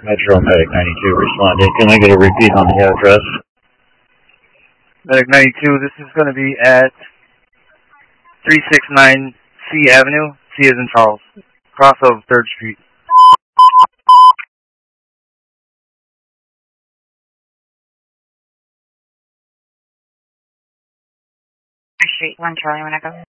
Metro Medic 92 responding. Can I get a repeat on the address? Medic 92, this is going to be at 369 C Avenue. C as in Charles. Cross of 3rd Street. Street 1 Charlie, when I go.